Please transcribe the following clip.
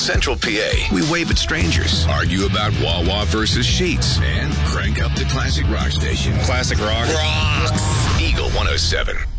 Central PA. We wave at strangers, argue about Wawa versus Sheets, and crank up the classic rock station. Classic rock. Rocks. Eagle 107.